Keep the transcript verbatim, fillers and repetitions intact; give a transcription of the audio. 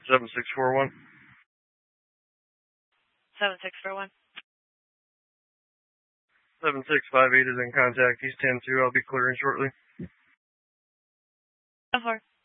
seven six four one. seven six four one. seven six five eight is in contact. He's ten two. I'll be clearing shortly. ten four.